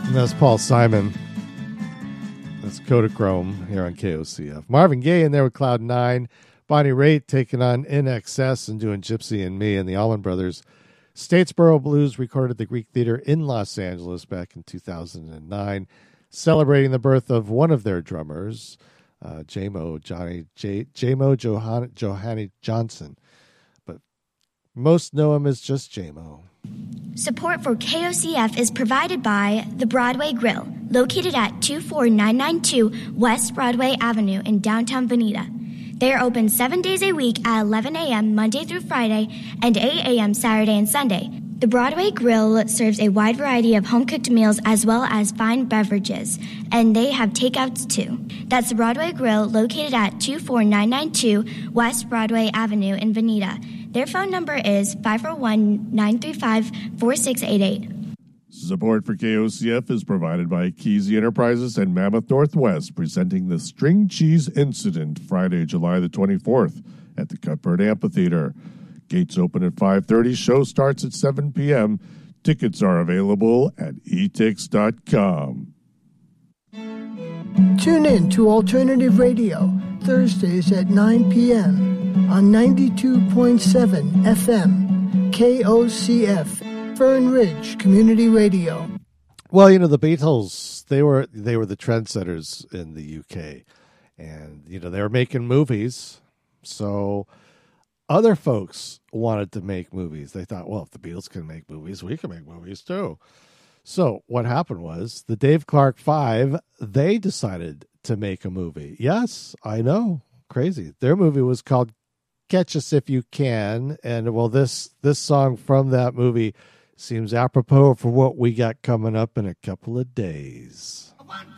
And that's Paul Simon. That's Kodachrome here on KOCF. Marvin Gaye in there with Cloud 9. Bonnie Raitt taking on In Excess and doing Gypsy and Me. And the Allman Brothers. Statesboro Blues recorded at the Greek Theater in Los Angeles back in 2009, celebrating the birth of one of their drummers, J-Mo Johanny Johnson. But most know him as just J-Mo. Support for KOCF is provided by The Broadway Grill, located at 24992 West Broadway Avenue in downtown Veneta. They are open 7 days a week at 11 a.m. Monday through Friday and 8 a.m. Saturday and Sunday. The Broadway Grill serves a wide variety of home-cooked meals as well as fine beverages, and they have takeouts too. That's the Broadway Grill, located at 24992 West Broadway Avenue in Veneta. Their phone number is 501-935-4688. Support for KOCF is provided by Kesey Enterprises and Mammoth Northwest, presenting the String Cheese Incident Friday, July the 24th at the Cuthbert Amphitheater. Gates open at 5:30. Show starts at 7 p.m. Tickets are available at etix.com. Tune in to Alternative Radio, Thursdays at 9 p.m. on 92.7 FM, KOCF, Fern Ridge Community Radio. Well, you know, the Beatles, they were the trendsetters in the UK. And, you know, they were making movies. So other folks wanted to make movies. They thought, well, if the Beatles can make movies, we can make movies too. So what happened was the Dave Clark Five, they decided to make a movie. Yes, I know. Crazy. Their movie was called Catch Us If You Can. And, well, this song from that movie seems apropos for what we got coming up in a couple of days. 1,